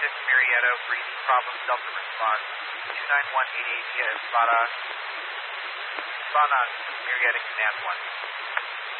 6 Marietta, breathing problems, Delta response, 29188, spot on, Marietta, Command 1.